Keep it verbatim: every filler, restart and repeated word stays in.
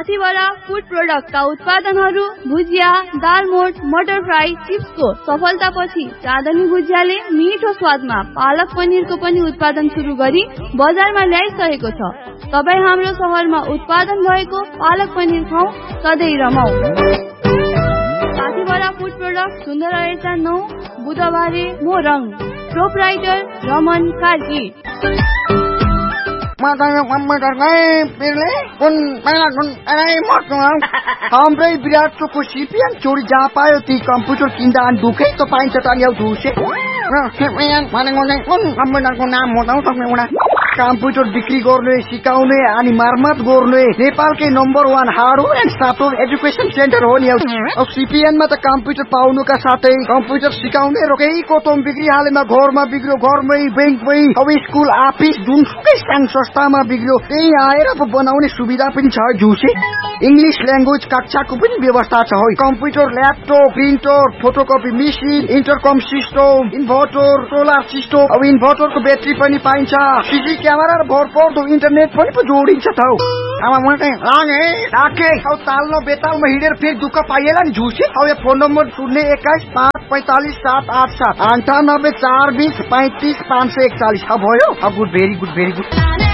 साथीबाट food प्रोडक्टका उत्पादनहरू भुजिया, दालमोट, मटर fry, चिप्सको सफलतापछि चाँदनी भुजियाले मिठो स्वादमा पालक पनिरको पनि उत्पादन सुरु गरी बजारमा ल्याइसकेको छ। तपाईँ हाम्रो शहरमा उत्पादन भएको पालक पनिर खाऊ, सधैँ रमाऊ। साथीबाट फुड प्रोडक्ट सुन्दर रहेछ नौ बुधबारे मोरङ, प्रोपराइटर रमन कार्की। हाम्रै विराट चोको सिपिएन चोरी जहाँ पायो ती कम्प्युटर किन्दा अनि दुखै त पाइन्छ त नि धुसे कम्प्युटरको नाम हो कम्प्युटर बिक्री गर्ने सिकाउने अनि मर्मत गर्ने नेपालकै number one hardware and software education centre हो नि। अब सिपिएनमा त कम्प्युटर पाउनुका साथै कम्प्युटर सिकाउने र केही कोतम बिक्री हालेमा घरमा बिग्रियो, घरमै बैंकमै, अब स्कुल अफिस जुनसुकै सानो संस्थामा बिग्रियो त्यही आएर बनाउने सुविधा पनि छ झुसे। इंग्लिश ल्याङ्ग्वेज कक्षाको पनि व्यवस्था छ है। Computer, laptop, printer, photocopy machine, इन्टरकम system, inverter, solar system, अब इन्भर्टरको ब्याट्री पनि पाइन्छ, सिसी क्यामेरा र भरपर्दो इन्टरनेट पनि पो जोडिन्छ त हौ। अब मलाई लागे राखे अब ताल्न बेतालमा हिँडेर फेरि दुःख पाइएला नि झुसे। अब यो फोन नम्बर शून्य एक्काइस पाँच पैंतालिस सात आठ सात अन्ठानब्बे चार बिस पैंतिस पाँच सय एकचालिस भयो। अब good, very good, very good.